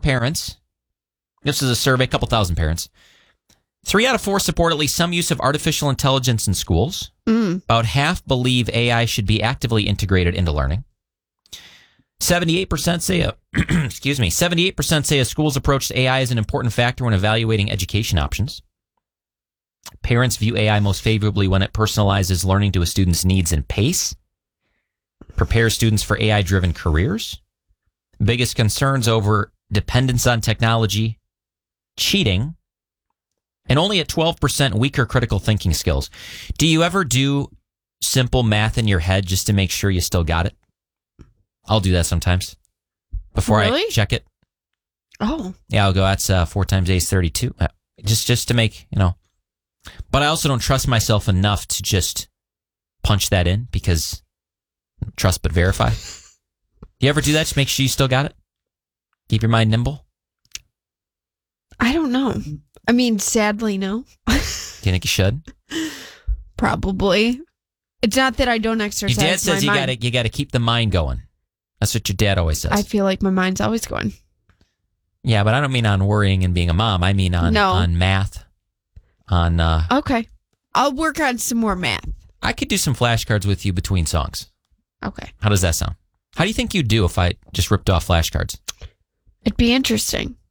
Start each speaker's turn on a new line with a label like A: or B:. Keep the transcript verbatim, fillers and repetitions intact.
A: parents, this is a survey, a couple thousand parents, three out of four support at least some use of artificial intelligence in schools.
B: Mm.
A: About half believe A I should be actively integrated into learning. seventy-eight percent say a, excuse me, seventy-eight percent say a school's approach to A I is an important factor when evaluating education options. Parents view A I most favorably when it personalizes learning to a student's needs and pace, prepares students for A I-driven careers. Biggest concerns over dependence on technology, cheating, and only at twelve percent weaker critical thinking skills. Do you ever do simple math in your head just to make sure you still got it? I'll do that sometimes before
B: Really?
A: I check it.
B: Oh.
A: Yeah, I'll go, that's uh, four times eight is thirty-two. Uh, Just, just to make, you know. But I also don't trust myself enough to just punch that in because trust but verify. You ever do that? Just make sure you still got it? Keep your mind nimble?
B: I don't know. I mean, sadly, no.
A: Do you think you should?
B: Probably. It's not that I don't
A: Your
B: exercise
A: dad says you
B: my
A: got
B: mind.
A: to you got to keep the mind going. That's what your dad always says.
B: I feel like my mind's always going.
A: Yeah, but I don't mean on worrying and being a mom. I mean on
B: No.
A: on math. On uh,
B: Okay. I'll work on some more math.
A: I could do some flashcards with you between songs.
B: Okay.
A: How does that sound? How do you think you'd do if I just ripped off flashcards?
B: It'd be interesting.